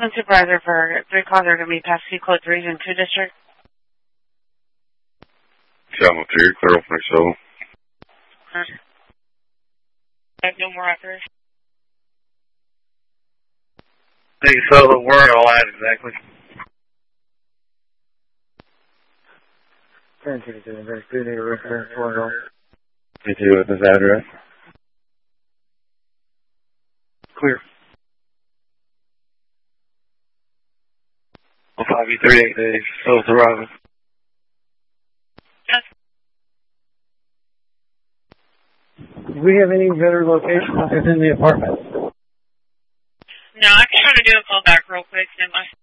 Supervisor for 3 calls are going to be past C code 3 in 2 district. Channel 3, clear off myself. I have no more operators. Hey, so where all at exactly? Continue with this address. Clear. 538 days, South arrival. Yes. Do we have any better location within the apartment? No, I can try to do a call back real quick. Stand by.